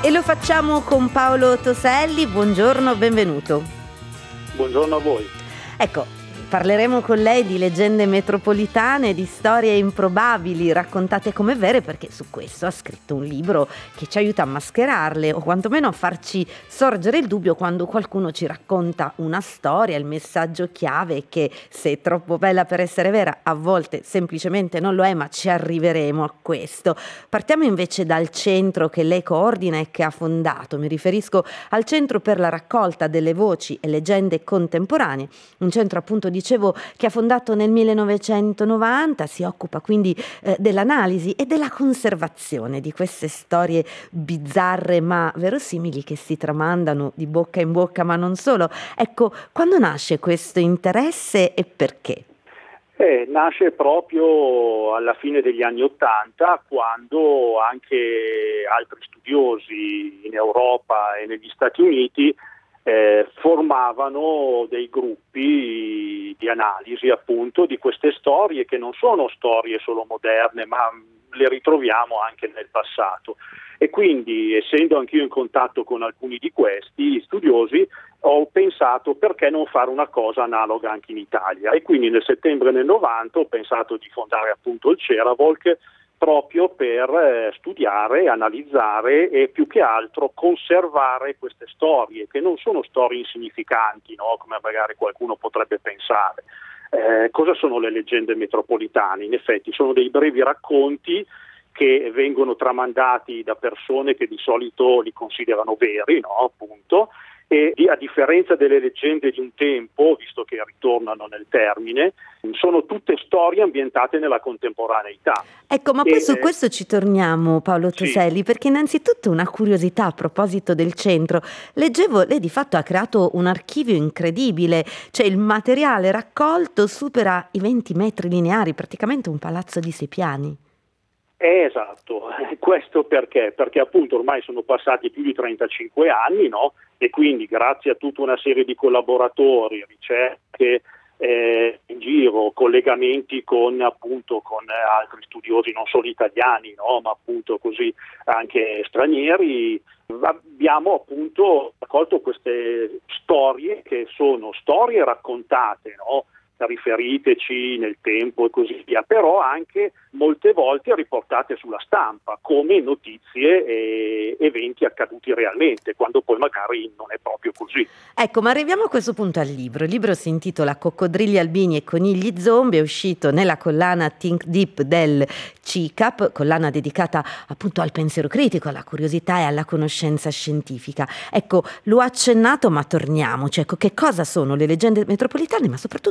E lo facciamo con Paolo Toselli. Buongiorno, benvenuto. Buongiorno a voi. Ecco, parleremo con lei di leggende metropolitane, di storie improbabili raccontate come vere, perché su questo ha scritto un libro che ci aiuta a mascherarle o quantomeno a farci sorgere il dubbio quando qualcuno ci racconta una storia. Il messaggio chiave è che se è troppo bella per essere vera, a volte semplicemente non lo è, ma ci arriveremo a questo. Partiamo invece dal centro che lei coordina e che ha fondato. Mi riferisco al Centro per la raccolta delle voci e leggende contemporanee, un centro appunto dicevo che ha fondato nel 1990, si occupa quindi dell'analisi e della conservazione di queste storie bizzarre ma verosimili che si tramandano di bocca in bocca, ma non solo. Ecco, quando nasce questo interesse e perché? Nasce proprio alla fine degli anni '80, quando anche altri studiosi in Europa e negli Stati Uniti formavano dei gruppi di analisi appunto di queste storie, che non sono storie solo moderne, ma le ritroviamo anche nel passato. E quindi, essendo anch'io in contatto con alcuni di questi studiosi, ho pensato perché non fare una cosa analoga anche in Italia, e quindi nel settembre del '90 ho pensato di fondare appunto il Ceravolk, proprio per studiare, analizzare e più che altro conservare queste storie, che non sono storie insignificanti, no? Come magari qualcuno potrebbe pensare. Cosa sono le leggende metropolitane? In effetti sono dei brevi racconti che vengono tramandati da persone che di solito li considerano veri, no? Appunto. E a differenza delle leggende di un tempo, visto che ritornano nel termine, sono tutte storie ambientate nella contemporaneità. Ecco, ma poi su questo ci torniamo, Paolo Toselli, sì. Perché innanzitutto una curiosità a proposito del centro. Leggevo, lei di fatto ha creato un archivio incredibile, cioè il materiale raccolto supera i 20 metri lineari, praticamente un palazzo di 6 piani. Esatto, questo perché? Perché appunto ormai sono passati più di 35 anni, no? E quindi grazie a tutta una serie di collaboratori, ricerche in giro, collegamenti con altri studiosi non solo italiani, no? Ma appunto così anche stranieri, abbiamo appunto raccolto queste storie che sono storie raccontate, no? Riferiteci nel tempo e così via, però anche molte volte riportate sulla stampa come notizie e eventi accaduti realmente, quando poi magari non è proprio così. Ecco, ma arriviamo a questo punto al libro. Il libro si intitola Coccodrilli albini e conigli zombie, è uscito nella collana Think Deep del CICAP, collana dedicata appunto al pensiero critico, alla curiosità e alla conoscenza scientifica. Ecco, lo ho accennato, ma torniamoci. Ecco, che cosa sono le leggende metropolitane, ma soprattutto